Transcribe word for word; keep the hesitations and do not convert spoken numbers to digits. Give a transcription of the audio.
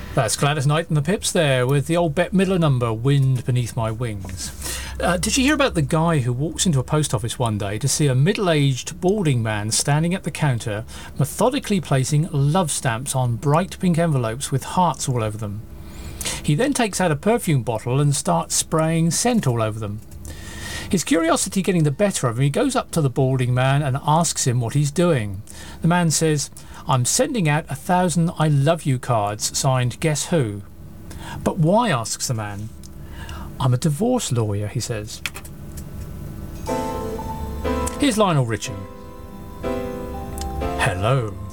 That's Gladys Knight and the Pips there with the old Bette Midler number, Wind Beneath My Wings. Uh, did you hear about the guy who walks into a post office one day to see a middle-aged balding man standing at the counter methodically placing love stamps on bright pink envelopes with hearts all over them? He then takes out a perfume bottle and starts spraying scent all over them. His curiosity getting the better of him, he goes up to the balding man and asks him what he's doing. The man says, "I'm sending out a thousand I love you cards signed guess who." "But why?" asks the man. "I'm a divorce lawyer," he says. Here's Lionel Richie. Hello.